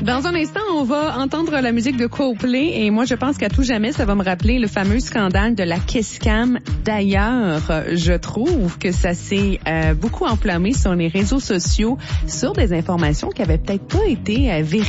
Dans un instant, on va entendre la musique de Coldplay et moi, je pense qu'à tout jamais, ça va me rappeler le fameux scandale de la Kisscam. D'ailleurs, je trouve que ça s'est beaucoup enflammé sur les réseaux sociaux sur des informations qui avaient peut-être pas été vérifiées.